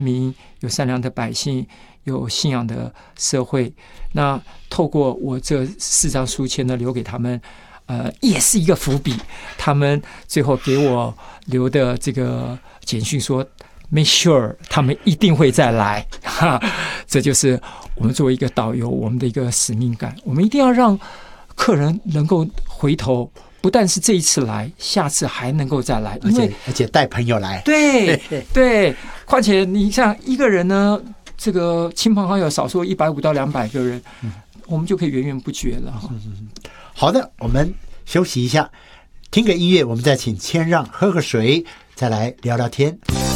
民，有善良的百姓，有信仰的社会。那透过我这4张书签呢，留给他们，也是一个伏笔。他们最后给我留的这个简讯说 ，make sure 他们一定会再来。这就是我们作为一个导游，我们的一个使命感。我们一定要让客人能够回头。不但是这一次来，下次还能够再来， 而且带朋友来。 对对，况且你像一个人呢，这个亲朋好友少说150到200个人，我们就可以源源不绝了。 好的，我们休息一下，听个音乐，我们再请谦让喝个水，再来聊聊天。